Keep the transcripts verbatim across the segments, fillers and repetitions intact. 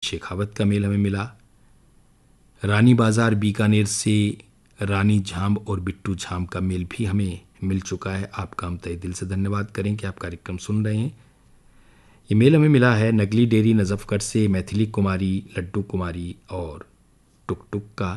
शेखावत का मेल हमें मिला। रानी बाजार बीकानेर से रानी झाम और बिट्टू झाम का मेल भी हमें मिल चुका है। आपका हम तहे दिल से धन्यवाद करें कि आप कार्यक्रम सुन रहे हैं। ये मेल हमें मिला है नगली डेरी नजफगढ़ से मैथिली कुमारी, लड्डू कुमारी और टुक टुक का।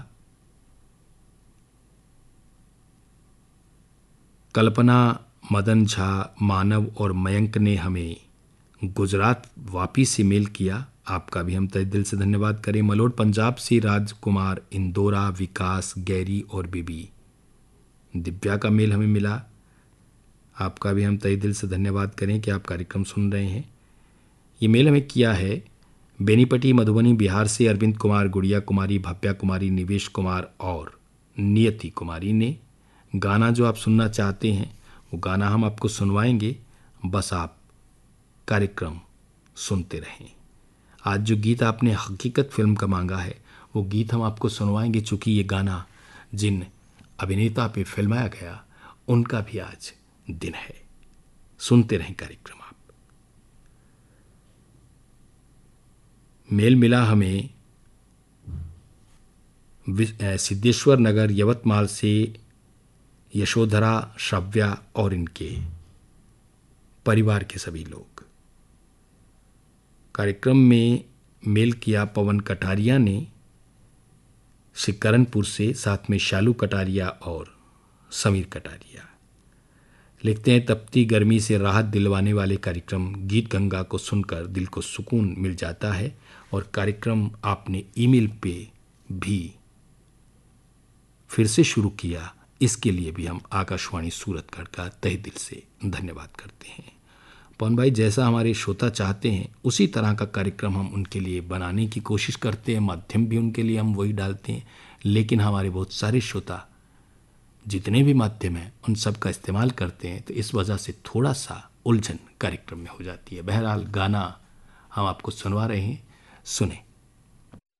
कल्पना, मदन झा, मानव और मयंक ने हमें गुजरात वापी से मेल किया। आपका भी हम तहे दिल से धन्यवाद करें। मलोड पंजाब से राजकुमार, इंदौरा, विकास, गैरी और बीबी दिव्या का मेल हमें मिला। आपका भी हम तहे दिल से धन्यवाद करें कि आप कार्यक्रम सुन रहे हैं। ये मेल हमें किया है बेनीपट्टी मधुबनी बिहार से अरविंद कुमार, गुड़िया कुमारी, भव्या कुमारी, निवेश कुमार और नियति कुमारी ने। गाना जो आप सुनना चाहते हैं वो गाना हम आपको सुनवाएंगे, बस आप कार्यक्रम सुनते रहें। आज जो गीत आपने हकीकत फिल्म का मांगा है वो गीत हम आपको सुनवाएंगे, चूँकि ये गाना जिन अभिनेता पे फिल्माया गया उनका भी आज दिन है। सुनते रहें कार्यक्रम आप। मेल मिला हमें सिद्धेश्वर नगर यवतमाल से यशोधरा, श्रव्या और इनके परिवार के सभी लोग। कार्यक्रम में मेल किया पवन कटारिया ने शिकरनपुर से, साथ में शालू कटारिया और समीर कटारिया। लिखते हैं तपती गर्मी से राहत दिलवाने वाले कार्यक्रम गीत गंगा को सुनकर दिल को सुकून मिल जाता है। और कार्यक्रम आपने ईमेल पे भी फिर से शुरू किया, इसके लिए भी हम आकाशवाणी सूरतगढ़ का तहे दिल से धन्यवाद करते हैं। पवन भाई, जैसा हमारे श्रोता चाहते हैं उसी तरह का कार्यक्रम हम उनके लिए बनाने की कोशिश करते हैं, माध्यम भी उनके लिए हम वही डालते हैं। लेकिन हमारे बहुत सारे श्रोता जितने भी माध्यम हैं उन सब का इस्तेमाल करते हैं, तो इस वजह से थोड़ा सा उलझन कार्यक्रम में हो जाती है। बहरहाल गाना हम आपको सुनवा रहे हैं, सुने।